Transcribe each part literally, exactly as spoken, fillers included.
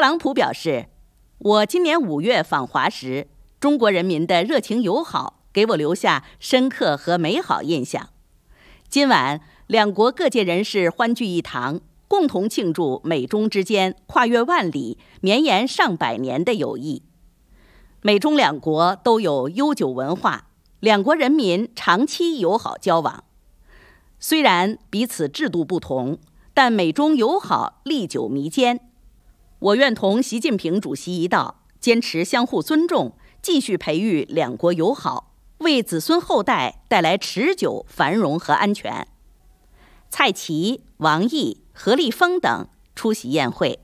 朗普表示，我今年五月访华时，中国人民的热情友好给我留下深刻和美好印象。今晚，两国各界人士欢聚一堂，共同庆祝美中之间跨越万里、绵延上百年的友谊。美中两国都有悠久文化，两国人民长期友好交往。虽然彼此制度不同，但美中友好历久弥坚。我愿同习近平主席一道，坚持相互尊重，继续培育两国友好，为子孙后代带来持久繁荣和安全。蔡奇、王毅、何立峰等出席宴会。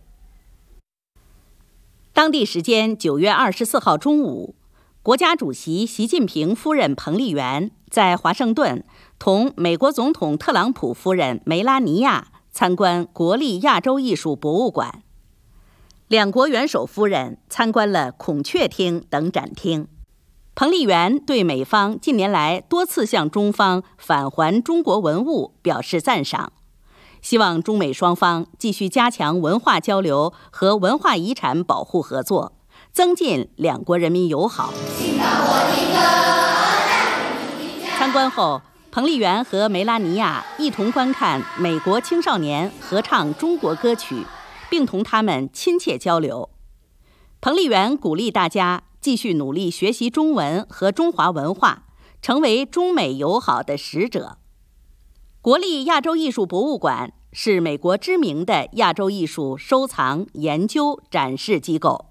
当地时间九月二十四号中午，国家主席习近平夫人彭丽媛在华盛顿同美国总统特朗普夫人梅拉尼亚参观国立亚洲艺术博物馆。两国元首夫人参观了孔雀厅等展厅。彭丽媛对美方近年来多次向中方返还中国文物表示赞赏，希望中美双方继续加强文化交流和文化遗产保护合作，增进两国人民友好。参观后，彭丽媛和梅拉尼亚一同观看美国青少年合唱中国歌曲，并同他们亲切交流。彭丽媛鼓励大家继续努力学习中文和中华文化，成为中美友好的使者。国立亚洲艺术博物馆是美国知名的亚洲艺术收藏、研究、展示机构。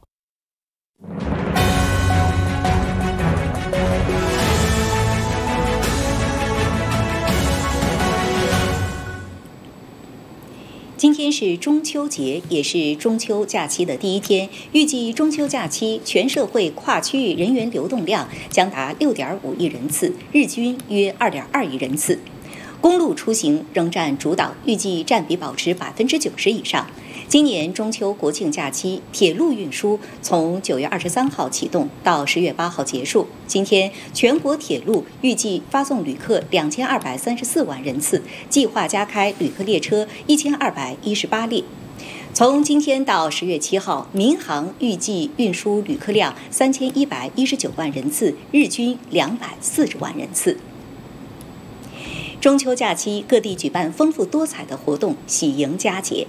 今天是中秋节，也是中秋假期的第一天。预计中秋假期全社会跨区域人员流动量将达六点五亿人次，日均约二点二亿人次。公路出行仍占主导，预计占比保持百分之九十以上。今年中秋国庆假期，铁路运输从九月二十三号启动到十月八号结束。今天全国铁路预计发送旅客两千二百三十四万人次，计划加开旅客列车一千二百一十八列。从今天到十月七号，民航预计运输旅客量三千一百一十九万人次，日均两百四十万人次。中秋假期，各地举办丰富多彩的活动，喜迎佳节。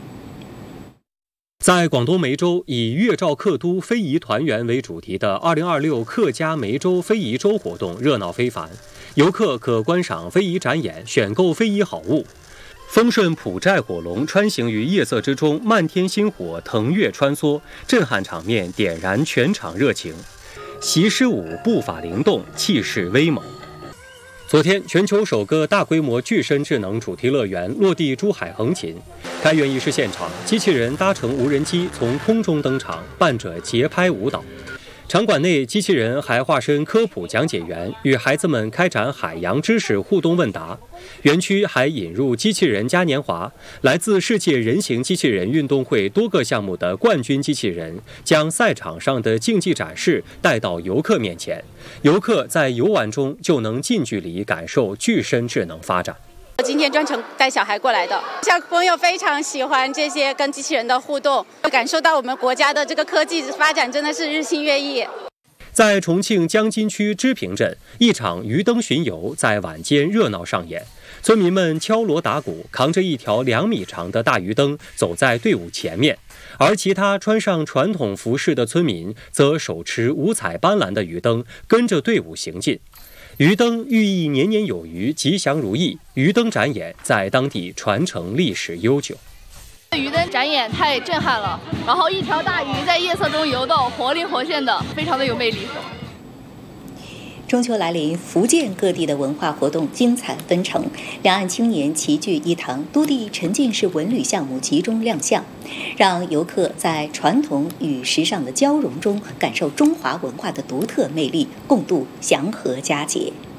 在广东梅州，以粤照客都非遗团圆为主题的二零二六客家梅州非遗周活动热闹非凡，游客可观赏非遗展演，选购非遗好物。丰顺普寨火龙穿行于夜色之中，漫天星火腾跃穿梭，震撼场面点燃全场热情。习狮舞步伐灵动，气势威猛。昨天，全球首个大规模具身智能主题乐园落地珠海横琴。开园仪式现场，机器人搭乘无人机从空中登场，伴着节拍舞蹈。场馆内，机器人还化身科普讲解员，与孩子们开展海洋知识互动问答。园区还引入机器人嘉年华，来自世界人形机器人运动会多个项目的冠军机器人，将赛场上的竞技展示带到游客面前，游客在游玩中就能近距离感受具身智能发展。 我今天专程带小孩过来的，小朋友非常喜欢这些跟机器人的互动，感受到我们国家的这个科技发展真的是日新月异。 在重庆江津区支平镇，一场鱼灯巡游在晚间热闹上演，村民们敲锣打鼓，扛着一条两米长的大鱼灯走在队伍前面，而其他穿上传统服饰的村民则手持五彩斑斓的鱼灯，跟着队伍行进。鱼灯寓意年年有余、吉祥如意，鱼灯展演在当地传承历史悠久。 鱼灯展演太震撼了，然后一条大鱼在夜色中游动，活灵活现的，非常的有魅力。 中秋来临，福建各地的文化活动精彩纷呈，两岸青年齐聚一堂，多地沉浸式文旅项目集中亮相，让游客在传统与时尚的交融中感受中华文化的独特魅力，共度祥和佳节。